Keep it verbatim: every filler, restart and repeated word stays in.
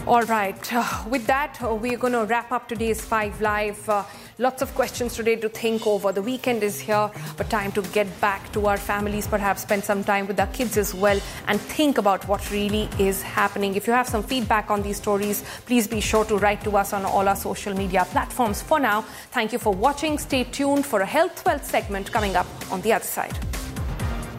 All right. Uh, with that, uh, we're going to wrap up today's Five Live. Uh, lots of questions today to think over. The weekend is here, but time to get back to our families, perhaps spend some time with our kids as well, and think about what really is happening. If you have some feedback on these stories, please be sure to write to us on all our social media platforms. For now, thank you for watching. Stay tuned for a Health Wealth segment coming up on the other side.